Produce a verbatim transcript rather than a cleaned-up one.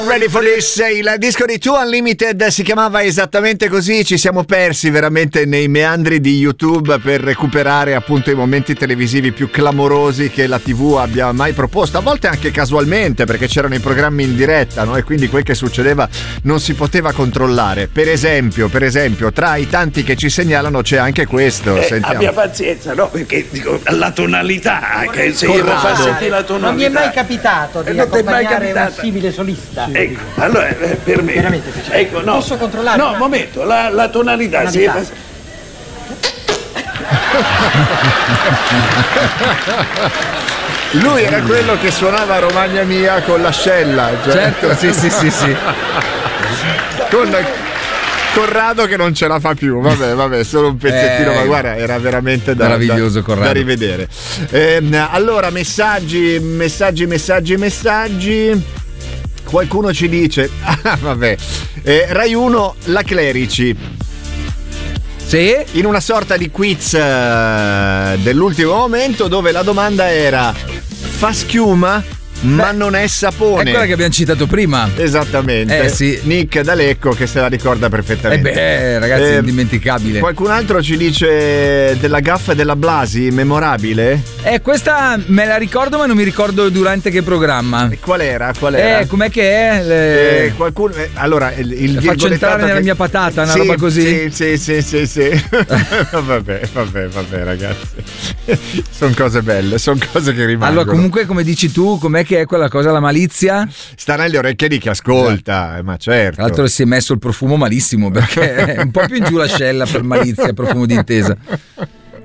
Ready for this, il disco di Two Unlimited si chiamava esattamente così. Ci siamo persi veramente nei meandri di YouTube per recuperare appunto i momenti televisivi più clamorosi che la tivù abbia mai proposto, a volte anche casualmente perché c'erano i programmi in diretta, no? E quindi quel che succedeva non si poteva controllare. Per esempio, per esempio, tra i tanti che ci segnalano c'è anche questo. Eh, Sentiamo. abbia pazienza, no? Perché dico, la tonalità, che se io fa sentire la tonalità. Non mi è mai capitato di non ti è mai accompagnare un capitato. simile solista. Ecco, allora eh, per me. Veramente piacere. Ecco, no. Posso controllare? No, un momento, la, la tonalità, Tonalità. si Lui era quello che suonava Romagna Mia con l'ascella, cioè. Certo, sì, sì, sì, sì. Con Corrado che non ce la fa più, vabbè, vabbè, solo un pezzettino, Eh, ma guarda, era veramente da, meraviglioso da, Corrado. da rivedere. Ehm, allora, messaggi, messaggi, messaggi, messaggi. Qualcuno ci dice, ah, vabbè, eh, Rai uno, la Clerici. Sì? In una sorta di quiz eh, dell'ultimo momento dove la domanda era: fa schiuma ma Beh, non è sapone? È quella che abbiamo citato prima. Esattamente. Eh, sì. Nick D'Alecco che se la ricorda Eh perfettamente. beh, ragazzi, Eh, è indimenticabile. Qualcun altro ci dice della gaffa della Blasi, memorabile? Eh, questa me la ricordo, ma non mi ricordo durante che programma. E qual era? Qual era? Eh, com'è che è? Le- Eh, qualcuno, eh, allora il, il La faccio entrare virgolettato nella che- mia patata, una Sì, roba così? Sì, sì, sì, sì, sì. vabbè, vabbè, vabbè, ragazzi. Sono cose belle, sono cose che rimangono. Allora, comunque, come dici tu, com'è che è quella cosa, la malizia? Sta nelle orecchie di chi ascolta, eh, ma certo. Tra l'altro si è messo il profumo malissimo, perché è un po' più in giù l'ascella per malizia, profumo d'intesa.